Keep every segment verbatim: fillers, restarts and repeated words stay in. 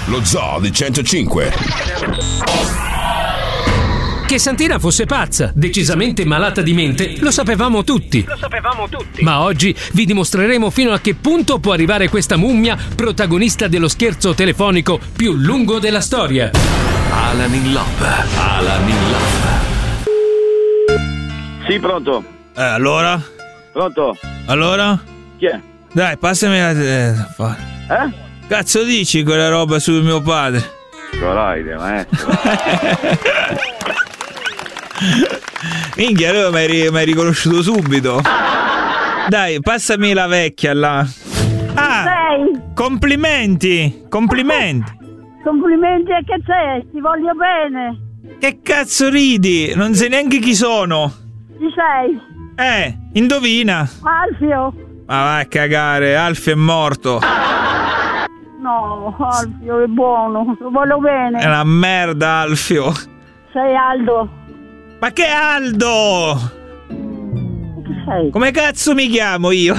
lo Zoo di centocinque. Che Santina fosse pazza, decisamente malata di mente, lo sapevamo tutti. Lo sapevamo tutti. Ma oggi vi dimostreremo fino a che punto può arrivare questa mummia, protagonista dello scherzo telefonico più lungo della storia. Alan in Love. Alan in Love. Sì, pronto. Eh, allora? Pronto? Allora? Chi è? Dai, passami la... Eh? Cazzo dici quella roba su mio padre? Coloide, maestro. Minchia, allora mi hai, mi hai riconosciuto subito. Dai, passami la vecchia là. Ah, sei? Complimenti, complimenti. Complimenti, e che c'è? Ti voglio bene. Che cazzo ridi? Non sai neanche chi sono. Chi sei? Eh, indovina. Alfio. Ma vai a cagare, Alfio è morto. No, Alfio è buono, lo voglio bene. È una merda, Alfio. Sei Aldo. Ma che Aldo? Chi sei? Come cazzo mi chiamo io?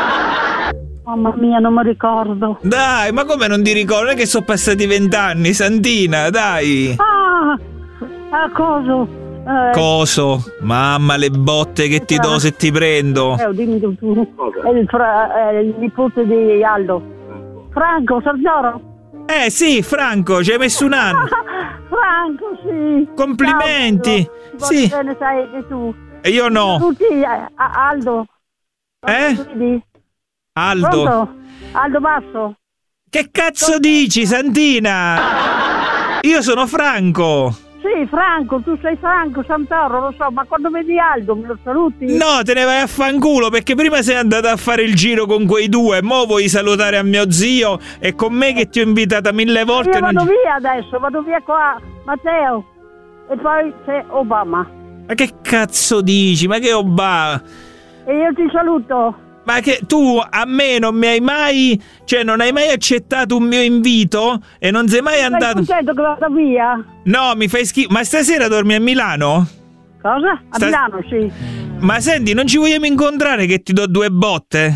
Mamma mia, non mi ricordo. Dai, ma come non ti ricordo? Non è che sono passati vent'anni, Santina, dai. Ah, ah coso? Eh, Coso? Mamma, le botte che ti do se ti prendo. Eh, dimmi tu, tu. È il, fra, è il nipote di Aldo. Franco, Sardoro? Eh sì, Franco, ci hai messo un anno. Franco, sì. Complimenti. Ciao, sì. Bene, sai che tu. E io no. Tutti, eh, Aldo. Eh? Vedi? Aldo. Pronto? Aldo Basso. Che cazzo dici, Santina? Io sono Franco. Sì, Franco, tu sei Franco, Santoro, lo so, ma quando vedi Aldo me lo saluti? No, te ne vai a fanculo, perché prima sei andata a fare il giro con quei due, mo vuoi salutare a mio zio e con me che ti ho invitata mille volte. Io vado non... via adesso, vado via qua, Matteo, e poi c'è Obama. Ma che cazzo dici? Ma che Obama? E io ti saluto. Ma che tu a me non mi hai mai, cioè non hai mai accettato un mio invito e non sei mai andato. Sei contento che vado via? No, mi fai schifo. Ma stasera dormi a Milano? Cosa? A Sta... Milano, sì. Ma senti, non ci vogliamo incontrare che ti do due botte?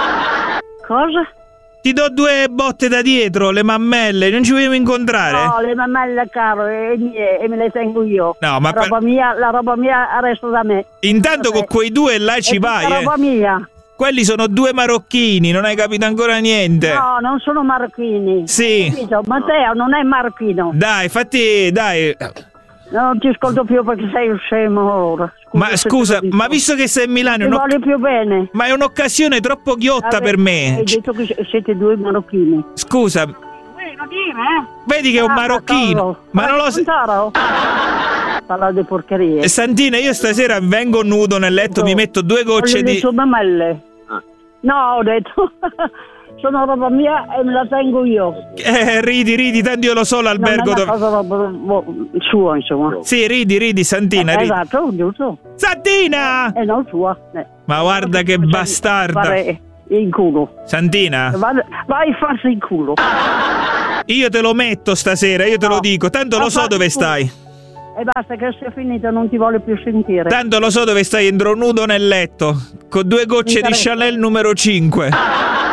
Cosa? Ti do due botte da dietro, le mammelle, non ci vogliamo incontrare? No, le mammelle caro e, mie, e me le tengo io. No, ma la roba per... mia, la roba mia resta da me. Intanto con quei due là ci è vai, la eh. roba mia. Quelli sono due marocchini, non hai capito ancora niente. No, non sono marocchini. Sì. Capito? Matteo non è marocchino. Dai, fatti, dai. Non ti ascolto più perché sei un scemo ora. Scusa, ma scusa, ma visto che sei a Milano... Ti voglio più bene. Ma è un'occasione troppo ghiotta Vabbè, per me. Hai detto che siete due marocchini. Scusa. Non dire, eh? Vedi che è un ah, marocchino. Toro. Ma non lo so. Parla di porcherie. Santina, io stasera vengo nudo nel letto, no. Mi metto due gocce di... Le mammelle. No, ho detto, sono roba mia e me la tengo io. Eh, ridi, ridi, tanto io lo so l'albergo dove... Non è una cosa roba sua, insomma. Sì, ridi, ridi, Santina, eh, ridi. Esatto, giusto. Santina! E non sua. Eh. Ma guarda che bastarda. Fare in culo. Santina? Vai, vai a farsi in culo. Io te lo metto stasera, io te no. lo dico, tanto Ma lo so dove stai. E basta che sia finito, non ti vuole più sentire. Tanto lo so dove stai, entro nudo nel letto, con due gocce di Chanel numero cinque.